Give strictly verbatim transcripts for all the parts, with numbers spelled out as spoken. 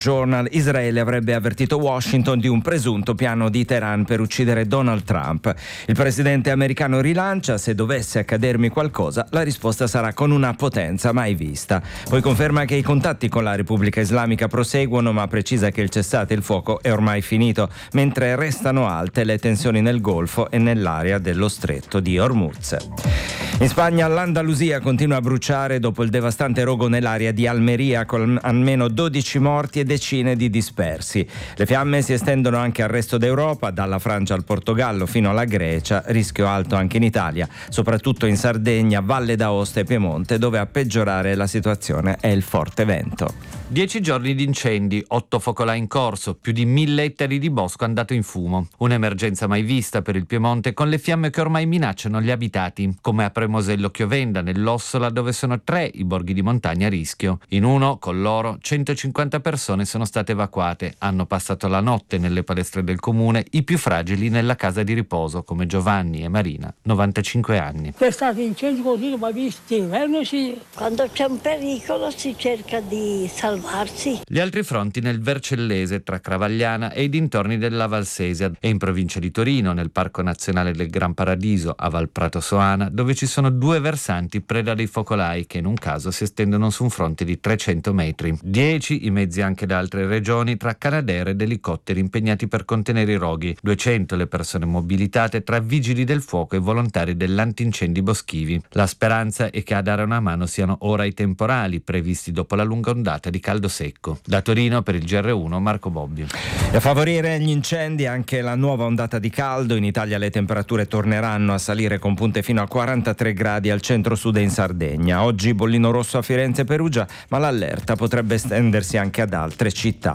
Journal, Israele avrebbe avvertito Washington di un presunto piano di Teheran per uccidere Donald Trump. Il presidente americano rilancia: se dovesse accadermi qualcosa, la risposta sarà con una potenza mai vista. Poi conferma che i contatti con la Repubblica Islamica proseguono, ma precisa che il cessate il fuoco è ormai finito, mentre restano alte le tensioni nel Golfo e nell'area dello stretto di Hormuz. In Spagna l'Andalusia continua a bruciare dopo il devastante rogo nell'area di Almeria, con almeno dodici morti e decine di dispersi. Le fiamme si estendono anche al resto d'Europa, dalla Francia al Portogallo fino alla Grecia, rischio alto anche in Italia, soprattutto in Sardegna, Valle d'Aosta e Piemonte, dove a peggiorare la situazione è il forte vento. Dieci giorni di incendi, otto focolai in corso, più di mille ettari di bosco andato in fumo. Un'emergenza mai vista per il Piemonte, con le fiamme che ormai minacciano gli abitati, come a Premosello Chiovenda, nell'Ossola, dove sono tre i borghi di montagna a rischio. In uno, con loro, centocinquanta persone sono state evacuate. Hanno passato la notte nelle palestre del comune, i più fragili nella casa di riposo, come Giovanni e Marina, novantacinque anni. C'è stato incendi così, non mai visti, inverno sì. Quando c'è un pericolo si cerca di salvare. Gli altri fronti nel Vercellese, tra Cravagliana e i dintorni della Valsesia, e in provincia di Torino, nel Parco Nazionale del Gran Paradiso, a Valprato Soana, dove ci sono due versanti preda dei focolai che in un caso si estendono su un fronte di trecento metri. Dieci i mezzi anche da altre regioni, tra Canadair ed elicotteri impegnati per contenere i roghi, duecento le persone mobilitate tra vigili del fuoco e volontari dell'antincendi boschivi. La speranza è che a dare una mano siano ora i temporali previsti dopo la lunga ondata di caldo secco. Da Torino per il G R uno Marco Bobbio. E a favorire gli incendi anche la nuova ondata di caldo. In Italia le temperature torneranno a salire con punte fino a quarantatré gradi al centro-sud e in Sardegna. Oggi bollino rosso a Firenze e Perugia, ma l'allerta potrebbe estendersi anche ad altre città.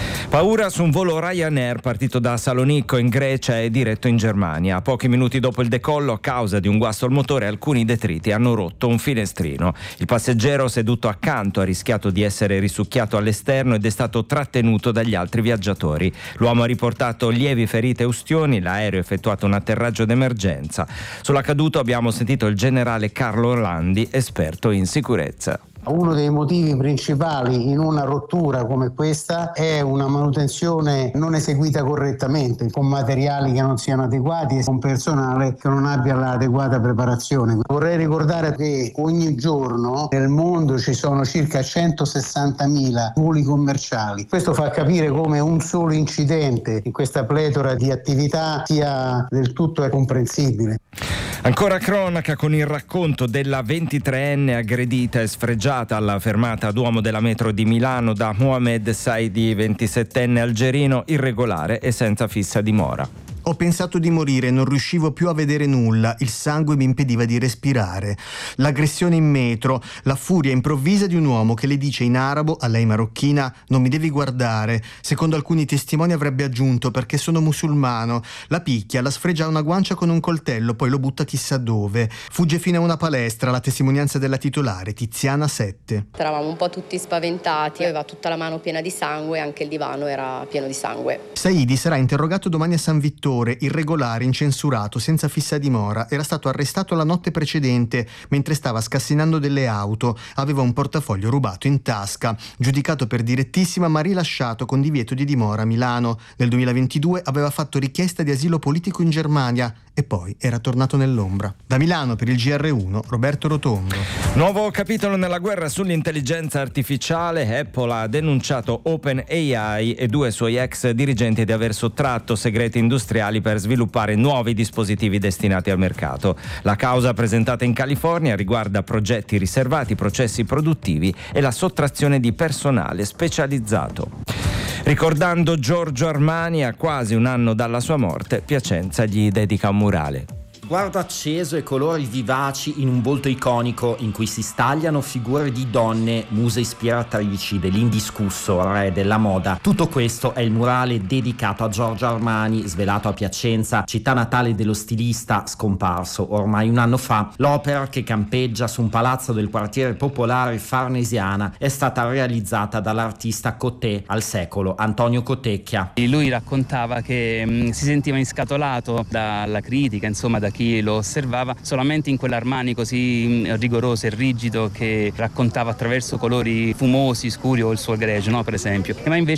Paura su un volo Ryanair partito da Salonicco in Grecia e diretto in Germania. Pochi minuti dopo il decollo, a causa di un guasto al motore, alcuni detriti hanno rotto un finestrino. Il passeggero seduto accanto ha rischiato di essere risucchiato all'esterno ed è stato trattenuto dagli altri viaggiatori. L'uomo ha riportato lievi ferite e ustioni, l'aereo ha effettuato un atterraggio d'emergenza. Sull'accaduto abbiamo sentito il generale Carlo Orlandi, esperto in sicurezza. Uno dei motivi principali in una rottura come questa è una manutenzione non eseguita correttamente, con materiali che non siano adeguati e con personale che non abbia l'adeguata preparazione. Vorrei ricordare che ogni giorno nel mondo ci sono circa centosessantamila voli commerciali. Questo fa capire come un solo incidente in questa pletora di attività sia del tutto comprensibile. Ancora cronaca con il racconto della ventitreenne aggredita e sfregiata alla fermata Duomo della metro di Milano da Mohamed Saidi, ventisettenne algerino, irregolare e senza fissa dimora. Ho pensato di morire, non riuscivo più a vedere nulla, il sangue mi impediva di respirare. L'aggressione in metro, la furia improvvisa di un uomo che le dice in arabo, a lei marocchina, non mi devi guardare. Secondo alcuni testimoni avrebbe aggiunto, perché sono musulmano. La picchia, la sfregia a una guancia con un coltello, poi lo butta chissà dove. Fugge fino a una palestra, la testimonianza della titolare, Tiziana sette. Eravamo un po' tutti spaventati, aveva tutta la mano piena di sangue, anche il divano era pieno di sangue. Saidi sarà interrogato domani a San Vittore. Irregolare, incensurato, senza fissa dimora. Era stato arrestato la notte precedente mentre stava scassinando delle auto. Aveva un portafoglio rubato in tasca. Giudicato per direttissima ma rilasciato con divieto di dimora a Milano. Nel duemilaventidue aveva fatto richiesta di asilo politico in Germania e poi era tornato nell'ombra. Da Milano per il G R uno Roberto Rotondo. Nuovo capitolo nella guerra sull'intelligenza artificiale. Apple ha denunciato OpenAI e due suoi ex dirigenti di aver sottratto segreti industriali per sviluppare nuovi dispositivi destinati al mercato. La causa presentata in California riguarda progetti riservati, processi produttivi e la sottrazione di personale specializzato. Ricordando Giorgio Armani, a quasi un anno dalla sua morte, Piacenza gli dedica un murale. Sguardo acceso e colori vivaci in un volto iconico in cui si stagliano figure di donne, muse ispiratrici dell'indiscusso re della moda. Tutto questo è il murale dedicato a Giorgio Armani, svelato a Piacenza, città natale dello stilista scomparso ormai un anno fa. L'opera, che campeggia su un palazzo del quartiere popolare Farnesiana, è stata realizzata dall'artista Cotè al secolo, Antonio Cotecchia. Lui raccontava che mh, si sentiva inscatolato dalla critica, insomma da chi chi lo osservava solamente in quell'Armani così rigoroso e rigido che raccontava attraverso colori fumosi, scuri o il suo egregio, no? Per esempio. Ma invece